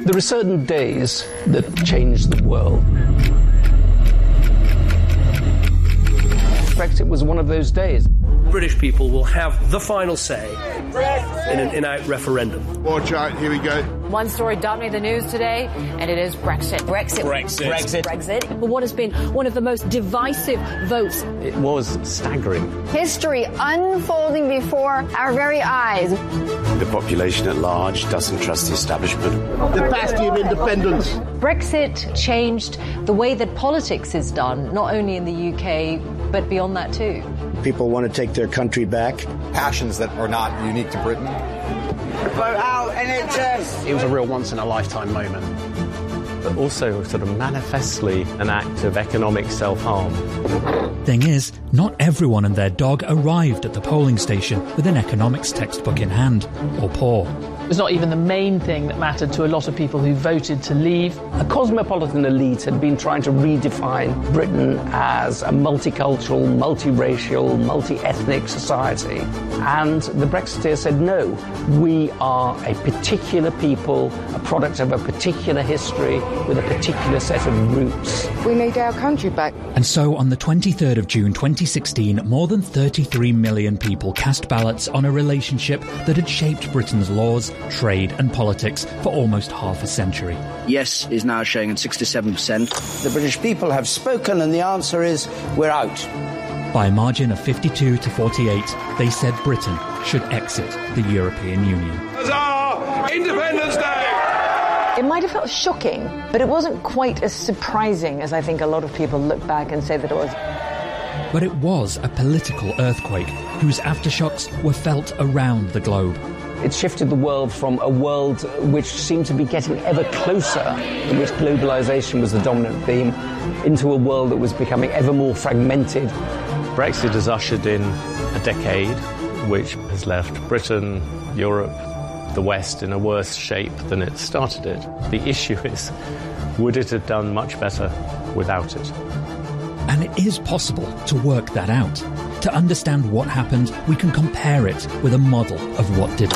There are certain days that change the world. Brexit was one of those days. British people will have the final say in an in-out referendum. Watch out, here we go. One story dominating the news today, and it is Brexit. Brexit. Brexit. Brexit. Brexit. But what has been one of the most divisive votes. It was staggering. History unfolding before our very eyes. The population at large doesn't trust the establishment. The bastion of independence. Brexit changed the way that politics is done, not only in the UK, but beyond that too. People want to take their country back. Passions that are not unique to Britain. Vote out NHS! It was a real once-in-a-lifetime moment, but also sort of manifestly an act of economic self-harm. Thing is, not everyone and their dog arrived at the polling station with an economics textbook in hand, or poor. It was not even the main thing that mattered to a lot of people who voted to leave. A cosmopolitan elite had been trying to redefine Britain as a multicultural, multiracial, multi-ethnic society. And the Brexiteers said, no, we are a particular people, a product of a particular history, with a particular set of roots. We need our country back. And so on the 23rd of June 2016, more than 33 million people cast ballots on a relationship that had shaped Britain's laws, trade and politics for almost half a century. Yes is now showing at 67%. The British people have spoken, and the answer is we're out. By a margin of 52 to 48, they said Britain should exit the European Union. Huzzah! Independence Day! It might have felt shocking, but it wasn't quite as surprising as I think a lot of people look back and say that it was. But it was a political earthquake whose aftershocks were felt around the globe. It shifted the world from a world which seemed to be getting ever closer, in which globalization was the dominant theme, into a world that was becoming ever more fragmented. Brexit has ushered in a decade which has left Britain, Europe, the West in a worse shape than it started it. The issue is, would it have done much better without it? And it is possible to work that out. To understand what happened, we can compare it with a model of what didn't.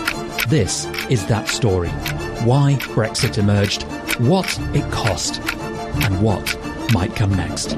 This is that story. Why Brexit emerged, what it cost, and what might come next.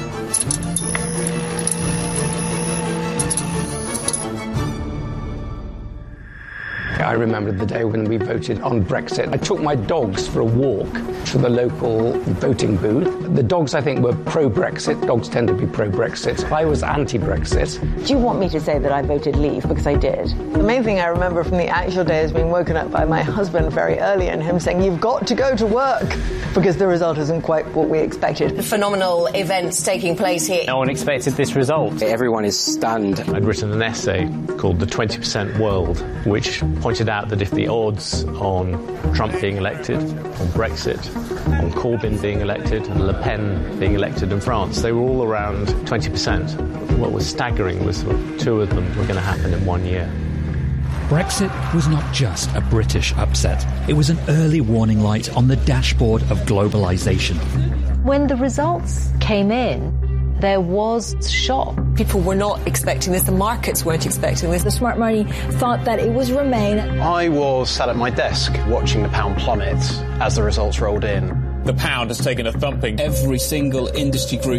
I remember the day when we voted on Brexit. I took my dogs for a walk to the local voting booth. The dogs, I think, were pro-Brexit. Dogs tend to be pro-Brexit. I was anti-Brexit. Do you want me to say that I voted Leave? Because I did. The main thing I remember from the actual day is being woken up by my husband very early and him saying, you've got to go to work, because the result isn't quite what we expected. The phenomenal events taking place here. No one expected this result. Everyone is stunned. I'd written an essay called The 20% World, which pointed out that if the odds on Trump being elected, on Brexit, on Corbyn being elected, and Le Pen being elected in France, they were all around 20%. What was staggering was two of them were going to happen in 1 year. Brexit was not just a British upset. It was an early warning light on the dashboard of globalisation. When the results came in, there was shock. People were not expecting this. The markets weren't expecting this. The smart money thought that it was Remain. I was sat at my desk watching the pound plummet as the results rolled in. The pound has taken a thumping. Every single industry group